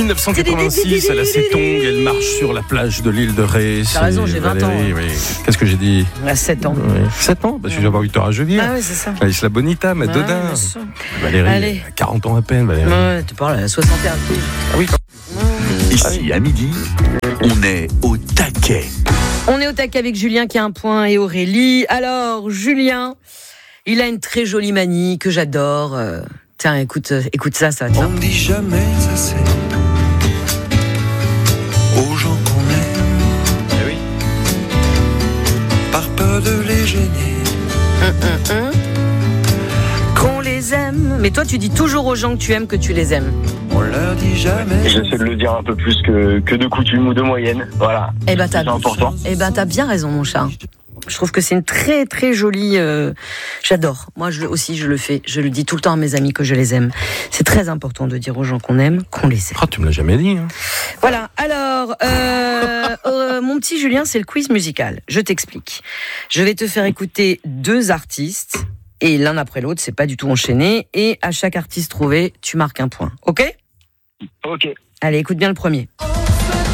1986, elle a ses tongs, elle marche sur la plage de l'île de Ré. T'as raison, j'ai 20 ans. Oui. Qu'est-ce que j'ai dit ? À 7 ans. Oui. 7 ans ? Parce que j'ai avoir 8 ans à Julien. Ah oui, c'est ça. La Isla Bonita, Madonna. Valérie, Allez. 40 ans à peine, Valérie. Ouais, tu parles à 61 piges. Ah oui. Ici, à midi, on est au taquet. On est au taquet avec Julien qui a un point et Aurélie. Alors, Julien, il a une très jolie manie que j'adore. Tiens, écoute ça va te faire. On ne dit jamais assez aux gens qu'on aime. Eh oui. Par peur de les gêner. Qu'on les aime. Mais toi, tu dis toujours aux gens que tu aimes que tu les aimes. On leur dit jamais. J'essaie de le dire un peu plus que de coutume ou de moyenne. Voilà. Eh ben, C'est important. t'as bien raison, mon chat. Je trouve que c'est une très très jolie. J'adore. Moi, je le fais. Je le dis tout le temps à mes amis que je les aime. C'est très important de dire aux gens qu'on aime, qu'on les aime. Oh, tu me l'as jamais dit. Hein. Voilà. Alors, mon petit Julien, c'est le quiz musical. Je t'explique. Je vais te faire écouter 2 artistes et l'un après l'autre. C'est pas du tout enchaîné. Et à chaque artiste trouvé, tu marques un point. Ok ? Ok. Allez, écoute bien le premier.